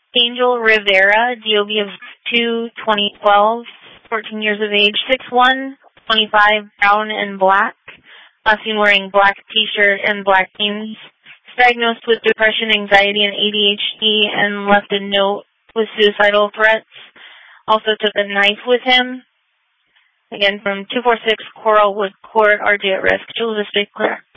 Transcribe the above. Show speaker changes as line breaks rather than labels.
Angel Rivera, DOB of 2/2012, 14 years of age, 6'1", 25, brown and black. Last seen wearing black t-shirt and black jeans. Diagnosed with depression, anxiety, and ADHD, and left a note with suicidal threats. Also took a knife with him. Again, from 246 Coralwood Court, RJ at risk. Jules, stay clear.